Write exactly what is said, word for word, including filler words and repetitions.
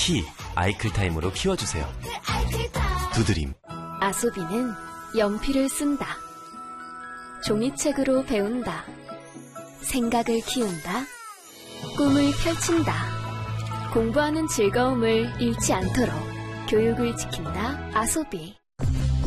키 아이클타임으로 키워주세요. 두드림. 아소비는 연필을 쓴다. 종이책으로 배운다. 생각을 키운다. 꿈을 펼친다. 공부하는 즐거움을 잃지 않도록 교육을 지킨다. 아소비.